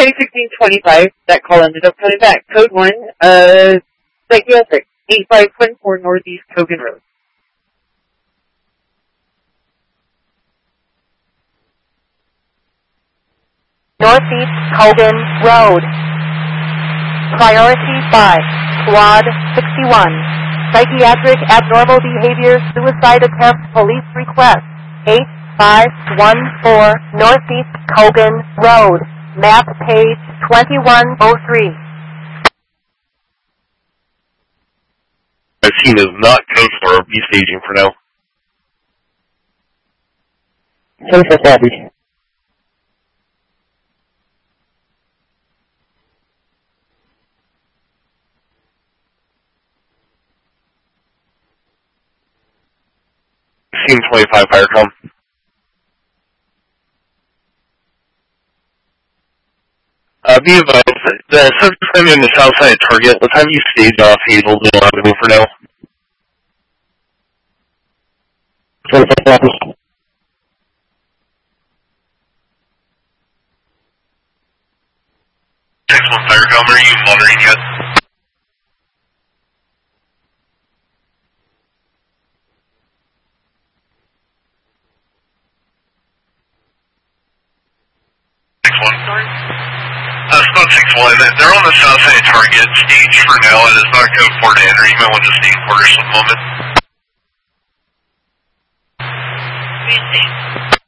Highway 1625, that call ended up coming back. Code 1, psychiatric, 8524 Northeast Kogan Road. Northeast Kogan Road. Priority 5, Squad 61. Psychiatric abnormal behavior, suicide attempt, police request. 8514 Northeast Kogan Road. Map page 2103. I've seen is not code for be staging for now. Code for Southeast. Scene 25 Firecom. Be advised, the subject in the south side target, let's have you stage off Hazel Avenue for now. Code for Southeast. 6-1 Firecom, are you monitoring yet? Spot 6-1, they're on the south side target, stage for now, it is not code 4 to enter, you might want to stay in quarters for the moment.